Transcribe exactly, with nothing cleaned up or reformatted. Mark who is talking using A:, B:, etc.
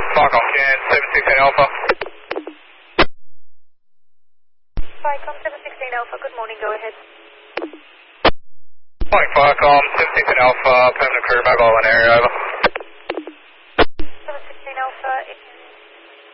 A: Falcon Ken, seven six eight Alpha.
B: Falcon seven six eight Alpha, good morning, go ahead.
A: Morning Falcon, seven six eight Alpha, permanent crew, Mac Island area, over.